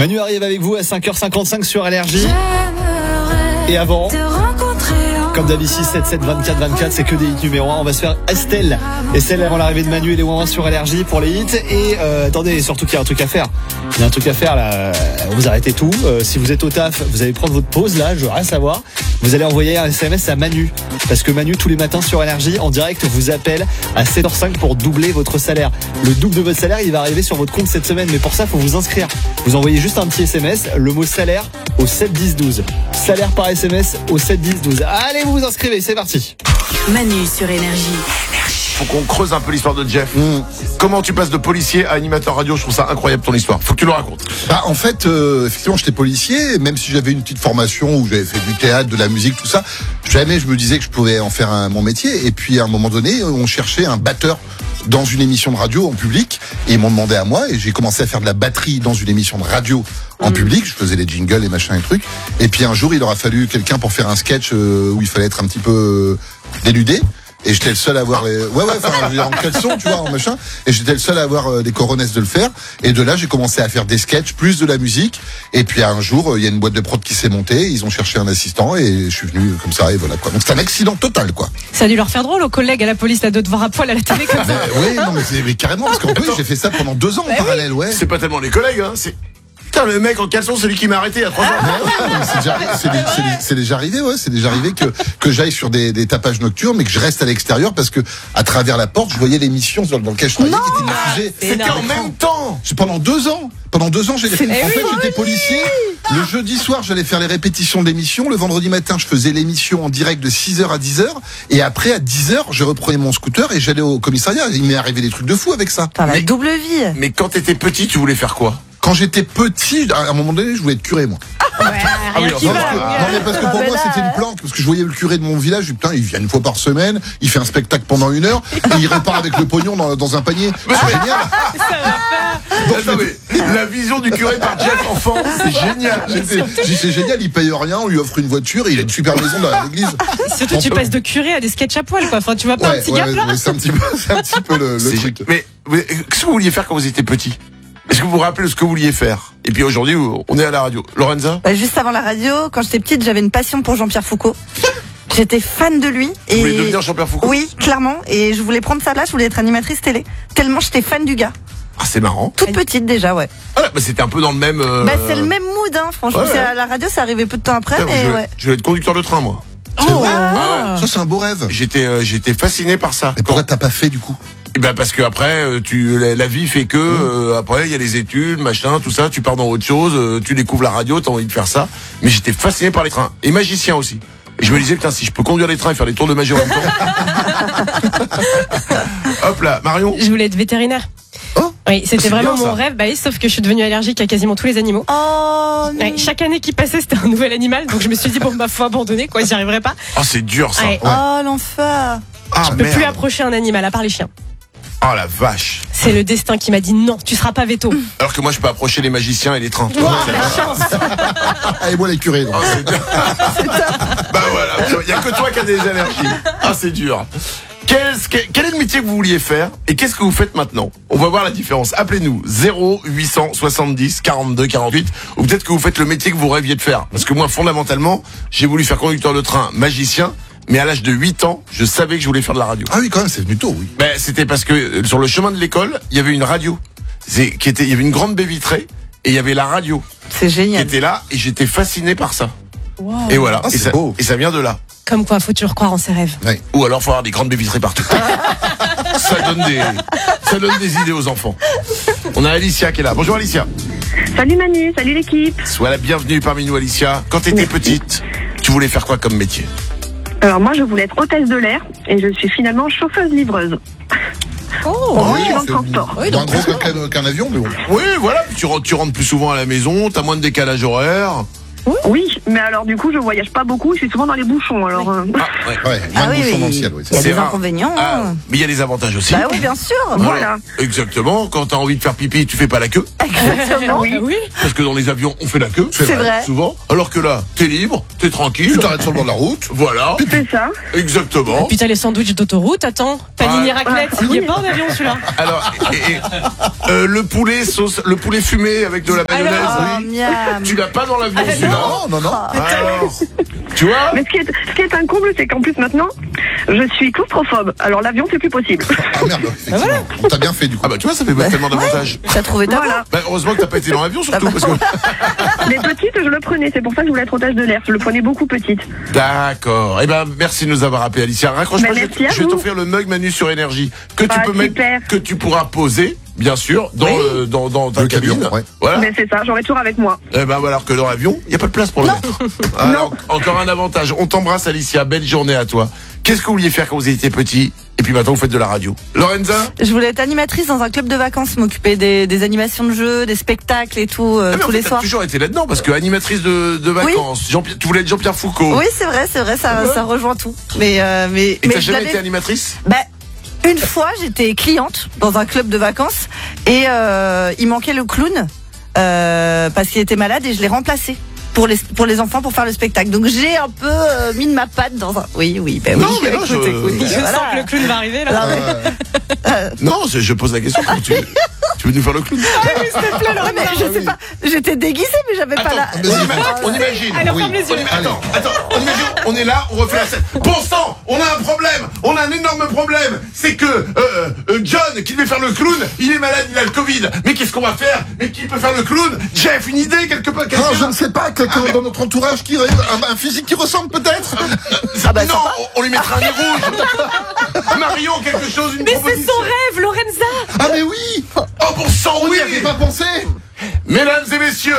Manu arrive avec vous à 5h55 sur Allergie. Et avant, comme d'habitude, 7-7, 24-24, c'est que des hits numéro 1. On va se faire Estelle. Estelle avant l'arrivée de Manu et les 1 sur Allergie pour les hits. Et attendez, surtout qu'il y a un truc à faire. Il y a un truc à faire là. Vous arrêtez tout. Si vous êtes au taf, vous allez prendre votre pause là. Je veux rien savoir. Vous allez envoyer un SMS à Manu. Parce que Manu, tous les matins sur Allergie, en direct, vous appelle à 7h05 pour doubler votre salaire. Le double de votre salaire, il va arriver sur votre compte cette semaine. Mais pour ça, il faut vous inscrire. Vous envoyez juste un petit SMS, le mot salaire au 7 10 12. Salaire par SMS au 7 10 12. Allez, vous vous inscrivez, c'est parti. Manu sur Énergie. Faut qu'on creuse un peu l'histoire de Jeff. Comment tu passes de policier à animateur radio? Je trouve ça incroyable ton histoire. Faut que tu le racontes. Bah en fait, effectivement, j'étais policier. Même si j'avais une petite formation où j'avais fait du théâtre, de la musique, tout ça, jamais je me disais que je pouvais en faire mon métier. Et puis à un moment donné, on cherchait un batteur dans une émission de radio en public et ils m'ont demandé à moi et j'ai commencé à faire de la batterie dans une émission de radio en public. Je faisais les jingles et machin et trucs. Et puis un jour, il aura fallu quelqu'un pour faire un sketch où il fallait être un petit peu dénudé. Et j'étais le seul à avoir en caleçon, tu vois, en machin. Et j'étais le seul à avoir des coronesses de le faire. Et de là, j'ai commencé à faire des sketchs, plus de la musique. Et puis un jour, il y a une boîte de prod qui s'est montée. Ils ont cherché un assistant et je suis venu comme ça. Et voilà quoi. Donc c'est un accident total quoi. Ça a dû leur faire drôle aux collègues à la police là, de te voir à poil à la télé comme ça. Oui, non mais carrément parce qu'en plus j'ai fait ça pendant 2 ans en parallèle, ouais. C'est pas tellement les collègues, hein. C'est putain, le mec en caleçon, c'est lui qui m'a arrêté il y a 3 ans. C'est déjà arrivé, ouais. C'est déjà arrivé que j'aille sur des tapages nocturnes, mais que je reste à l'extérieur parce que à travers la porte, je voyais l'émission dans laquelle je travaillais qui était diffusée. C'était en même temps. Pendant 2 ans. Pendant 2 ans, j'étais policier. Le jeudi soir, j'allais faire les répétitions d'émissions. Le vendredi matin, je faisais l'émission en direct de 6h à 10h. Et après, à 10h, je reprenais mon scooter et j'allais au commissariat. Il m'est arrivé des trucs de fou avec ça. T'as la double vie. Mais quand t'étais petit, tu voulais faire quoi? Quand j'étais petit, à un moment donné, je voulais être curé, moi. Ouais, rien qui va. Non, mais parce que pour moi, c'était une planque. Parce que je voyais le curé de mon village, putain, il vient une fois par semaine, il fait un spectacle pendant 1 heure, et il repart avec le pognon dans un panier. C'est génial. Attends, mais la vision du curé par Jeff enfant, c'est génial. C'est génial, il paye rien, on lui offre une voiture, et il a une super maison dans l'église. Surtout, tu passes de curé à des sketchs à poil, quoi. Enfin, tu vois pas un petit gap là. C'est un petit peu le truc. Mais qu'est-ce que vous vouliez faire quand vous étiez petit? Est-ce que vous vous rappelez de ce que vous vouliez faire? Et puis aujourd'hui, on est à la radio. Lorenza? Juste avant la radio, quand j'étais petite, j'avais une passion pour Jean-Pierre Foucault. J'étais fan de lui. Vous voulez devenir Jean-Pierre Foucault? Oui, clairement. Et je voulais prendre sa place, je voulais être animatrice télé. Tellement j'étais fan du gars. Ah, c'est marrant. Toute petite déjà, ouais. Ah, bah c'était un peu dans le même... c'est le même mood, hein. Franchement, Ouais. c'est à la radio, c'est arrivé peu de temps après, mais ouais. Je vais être conducteur de train, moi. Ça, c'est un beau rêve. J'étais fasciné par ça. Et pourquoi t'as pas fait, du coup? Et ben parce que après la vie fait que après il y a les études, machin, tout ça, tu pars dans autre chose, tu découvres la radio, t'as envie de faire ça. Mais j'étais fasciné par les trains et magicien aussi. Et je me disais putain, si je peux conduire les trains et faire les tours de magie en même temps. Hop là, Marion. Je voulais être vétérinaire. Oh, oui, c'était c'est vraiment bien, mon ça. rêve. Bah oui, sauf que je suis devenue allergique à quasiment tous les animaux. Oh non. Ouais, chaque année qui passait, c'était un nouvel animal. Donc je me suis dit bon bah faut abandonner quoi, j'y arriverai pas. Oh c'est dur ça. Ouais. Oh l'enfer. Ah Je peux merde. plus approcher un animal à part les chiens. Oh la vache. C'est le destin qui m'a dit non, tu seras pas veto. Alors que moi je peux approcher les magiciens et les trains. Wow, la chance. Et moi, les curés, donc. Oh, c'est dur. Bah voilà, il y a que toi qui as des allergies. Ah c'est dur. Quel est le métier que vous vouliez faire et qu'est-ce que vous faites maintenant? On va voir la différence. Appelez-nous 0870 42 48 ou peut-être que vous faites le métier que vous rêviez de faire. Parce que moi fondamentalement, j'ai voulu faire conducteur de train, magicien, mais à l'âge de 8 ans, je savais que je voulais faire de la radio. Ah oui, quand même, c'est venu tôt, oui. Ben c'était parce que sur le chemin de l'école, il y avait une radio. Il y avait une grande baie vitrée et il y avait la radio C'est qui génial. était là et j'étais fasciné par ça. Wow. Et voilà, Ah, c'est beau. et ça vient de là. Comme quoi, faut toujours croire en ses rêves. Ouais. Ou alors faut avoir des grandes baies vitrées partout. ça donne des idées aux enfants. On a Alicia qui est là. Bonjour Alicia. Salut Manu, salut l'équipe. Sois la bienvenue parmi nous Alicia. Quand t'étais petite, tu voulais faire quoi comme métier? Alors moi je voulais être hôtesse de l'air et je suis finalement chauffeuse-livreuse. Oh, Je suis dans le c'est transport. Oui, moins donc gros qu'un avion, mais bon. Oui, voilà, tu rentres plus souvent à la maison, t'as moins de décalage horaire. Oui, mais alors du coup, je voyage pas beaucoup, je suis souvent dans les bouchons. Alors, Ouais, Ah moins de oui, bouchons dans le oui. ciel, oui. Il y a C'est des rare. inconvénients. Ah, mais il y a des avantages aussi. Bah oui, bien sûr. voilà. Exactement, quand t'as envie de faire pipi, tu fais pas la queue. Exactement. Oui. Oui. Parce que dans les avions, on fait la queue. C'est vrai. Souvent. Alors que là, t'es libre, t'es tranquille. Tu t'arrêtes sur le bord de la route. Voilà. C'est ça. Exactement. Puis t'as les sandwichs d'autoroute, attends. Panini raclette, Ah, il y est oui. pas en avion celui-là. Alors, le poulet fumé avec de la mayonnaise. Alors, oui. miam. Tu l'as pas dans l'avion, celui-là. Non. Alors, tu vois Mais ce qui est un comble, c'est qu'en plus maintenant, je suis claustrophobe. Alors l'avion, c'est plus possible. Ah merde, effectivement. On t'a bien fait du coup. Ah bah tu vois, ça fait tellement d'avantages. T'as trouvé ta voie. Voilà. Bah, heureusement que t'as pas été dans l'avion surtout parce que... Les petites, je le prenais. C'est pour ça que je voulais être otage de l'air. Je le prenais beaucoup petite. D'accord. Eh ben merci de nous avoir appelé, Alicia. Raccroche Mais pas, merci à je vais vous. t'offrir le mug Manu sur énergie que tu Ah, peux mettre, super. que tu pourras poser, bien sûr, dans ta Le cabine. camion, ouais. Voilà. Mais c'est ça, j'aurai toujours avec moi. Eh ben voilà, alors que dans l'avion, il y a pas de place pour le mettre. Alors, encore un avantage. On t'embrasse, Alicia. Belle journée à toi. Qu'est-ce que vous vouliez faire quand vous étiez petit? Et puis maintenant, vous faites de la radio. Lorenza? Je voulais être animatrice dans un club de vacances, m'occuper des animations de jeux, des spectacles et tout, Ah, mais en tous fait, les t'as soirs. toujours été là-dedans parce que animatrice de vacances. Tu voulais être Jean-Pierre Foucault. Oui, c'est vrai, ça rejoint tout. Mais Et t'as je jamais l'avais- été animatrice? Bah, une fois, j'étais cliente dans un club de vacances et il manquait le clown parce qu'il était malade et je l'ai remplacé pour les enfants pour faire le spectacle. Donc j'ai un peu mis de ma patte dans un. Oui, ben Non, oui. mais là, écoute, je- écoute, Je voilà. sens que le clown va arriver là. Non, mais- Non, je pose la question. Tu veux nous faire le clown? Ouais, mais je sais pas. J'étais déguisée, mais j'avais pas la. On imagine. Alors, ferme les yeux. Attends, on imagine, on est là, on refait la scène. Bon sang, on a un problème, on a un énorme problème. C'est que John, qui devait faire le clown, il est malade, il a le Covid. Mais qu'est-ce qu'on va faire? Mais qui peut faire le clown? Jeff, une idée quelque part? Non, je ne sais pas, quelqu'un dans notre entourage qui un physique qui ressemble peut-être. bah, non, on lui mettra un nez rouge. Marion, quelque chose, une Mais c'est proposition. son rêve, Lorenza. Ah mais oui, Oh bon sang, on oui. n'y avait pas pensé. Mesdames et messieurs,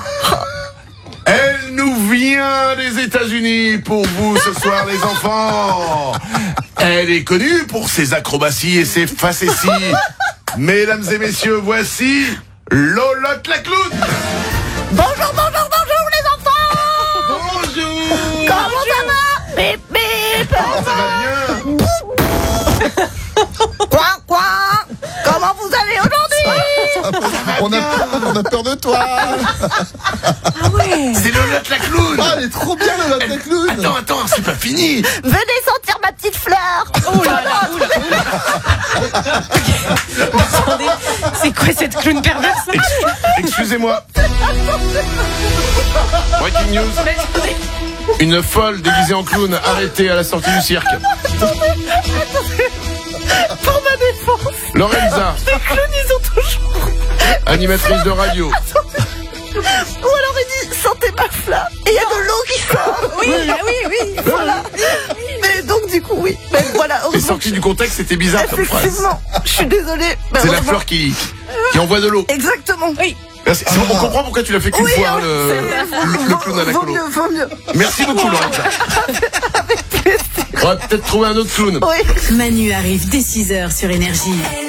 elle nous vient des États-Unis pour vous ce soir, les enfants. Elle est connue pour ses acrobaties et ses facéties. Mesdames et messieurs, voici Lolotte la clown. Bonjour les enfants. Bonjour. Comment ça va? Bip bip. Ça va bien? Quoi? Comment vous allez aujourd'hui? On a peur de toi. C'est Lolotte la clown. Ah, elle est trop bien la clown. Attends, c'est pas fini. Venez sentir ma petite fleur. Oh là là, oh là, oh là. Attendez, c'est quoi cette clown perverse là? Excusez-moi. Breaking news. Une folle déguisée en clown arrêtée à la sortie du cirque. Pour ma défense, Lorenza, les clowns ils ont toujours. animatrice de radio. Ou alors il dit sentez ma fleur. Et il y a de l'eau qui sort. Oui, voilà. Mais donc du coup oui. Mais voilà. Et sorti du contexte, c'était bizarre comme phrase. Effectivement. Je suis désolée. Mais C'est la heureusement- fleur qui envoie de l'eau. Exactement. Oui. Merci. On comprend pourquoi tu l'as fait qu'une fois, hein, le clown à la colo. Vaut mieux. Merci beaucoup, Lorenza. On va peut-être trouver un autre clown. Oui. Manu arrive dès 6h sur Énergie.